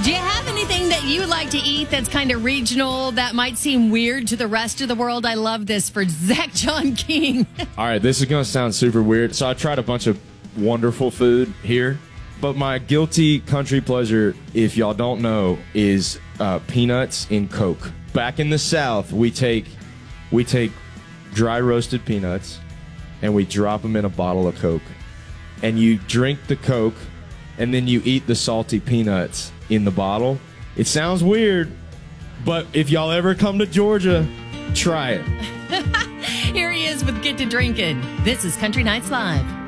Do you have anything that you like to eat that's kind of regional that might seem weird to the rest of the world? I love this for Zach John King. All right, this is going to sound super weird. So I tried a bunch of wonderful food here, but my guilty country pleasure, if y'all don't know, is peanuts in Coke. Back in the South, we take dry roasted peanuts and we drop them in a bottle of Coke. And you drink the Coke and then you eat the salty peanuts in the bottle. It sounds weird, but if y'all ever come to Georgia, try it. Here he is with Get to Drinking. This is Country Nights Live.